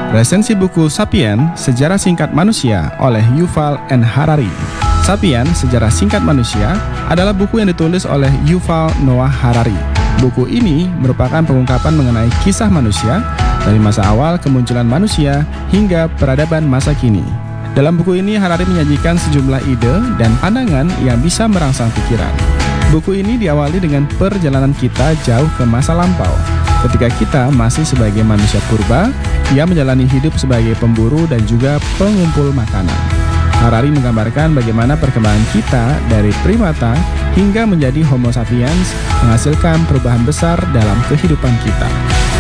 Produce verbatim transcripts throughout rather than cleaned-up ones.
Resensi buku Sapiens, Sejarah Singkat Manusia oleh Yuval N. Harari. Sapiens, Sejarah Singkat Manusia adalah buku yang ditulis oleh Yuval Noah Harari. Buku ini merupakan pengungkapan mengenai kisah manusia dari masa awal kemunculan manusia hingga peradaban masa kini. Dalam buku ini, Harari menyajikan sejumlah ide dan pandangan yang bisa merangsang pikiran. Buku ini diawali dengan perjalanan kita jauh ke masa lampau, ketika kita masih sebagai manusia purba yang menjalani hidup sebagai pemburu dan juga pengumpul makanan. Harari menggambarkan bagaimana perkembangan kita dari primata hingga menjadi Homo sapiens menghasilkan perubahan besar dalam kehidupan kita,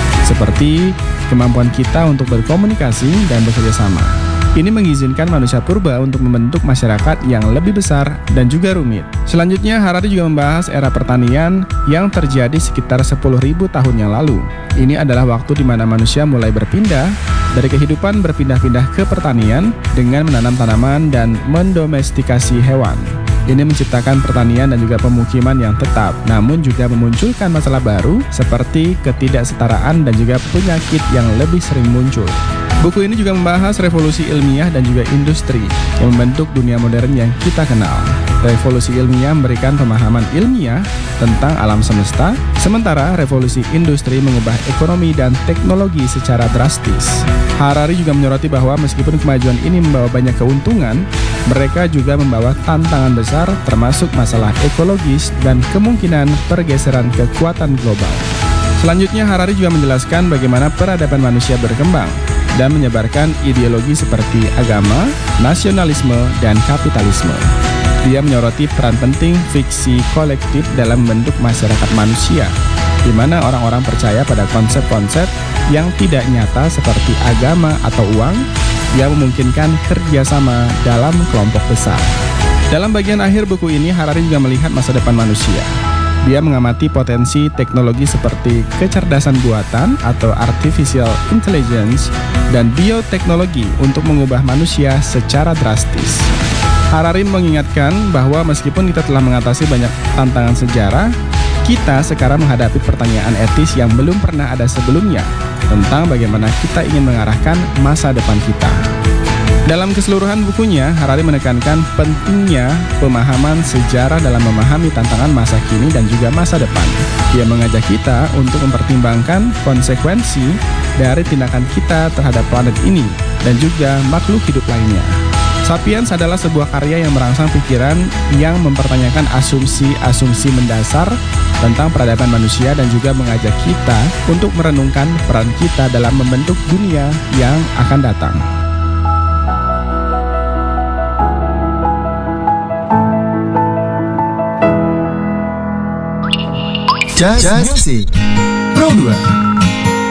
seperti kemampuan kita untuk berkomunikasi dan bekerja sama. Ini mengizinkan manusia purba untuk membentuk masyarakat yang lebih besar dan juga rumit. Selanjutnya, Harari juga membahas era pertanian yang terjadi sekitar sepuluh ribu tahun yang lalu. Ini adalah waktu di mana manusia mulai berpindah dari kehidupan berpindah-pindah ke pertanian dengan menanam tanaman dan mendomestikasi hewan. Ini menciptakan pertanian dan juga pemukiman yang tetap, namun juga memunculkan masalah baru seperti ketidaksetaraan dan juga penyakit yang lebih sering muncul. Buku ini juga membahas revolusi ilmiah dan juga industri yang membentuk dunia modern yang kita kenal. Revolusi ilmiah memberikan pemahaman ilmiah tentang alam semesta, sementara revolusi industri mengubah ekonomi dan teknologi secara drastis. Harari juga menyoroti bahwa meskipun kemajuan ini membawa banyak keuntungan, mereka juga membawa tantangan besar termasuk masalah ekologis dan kemungkinan pergeseran kekuatan global. Selanjutnya, Harari juga menjelaskan bagaimana peradaban manusia berkembang dan menyebarkan ideologi seperti agama, nasionalisme, dan kapitalisme. Dia menyoroti peran penting fiksi kolektif dalam membentuk masyarakat manusia, di mana orang-orang percaya pada konsep-konsep yang tidak nyata seperti agama atau uang, yang memungkinkan kerjasama dalam kelompok besar. Dalam bagian akhir buku ini, Harari juga melihat masa depan manusia. Dia mengamati potensi teknologi seperti kecerdasan buatan atau artificial intelligence dan bioteknologi untuk mengubah manusia secara drastis. Harari mengingatkan bahwa meskipun kita telah mengatasi banyak tantangan sejarah, kita sekarang menghadapi pertanyaan etis yang belum pernah ada sebelumnya tentang bagaimana kita ingin mengarahkan masa depan kita. Dalam keseluruhan bukunya, Harari menekankan pentingnya pemahaman sejarah dalam memahami tantangan masa kini dan juga masa depan. Dia mengajak kita untuk mempertimbangkan konsekuensi dari tindakan kita terhadap planet ini dan juga makhluk hidup lainnya. Sapiens adalah sebuah karya yang merangsang pikiran yang mempertanyakan asumsi-asumsi mendasar tentang peradaban manusia dan juga mengajak kita untuk merenungkan peran kita dalam membentuk dunia yang akan datang. Just Music Pro dua.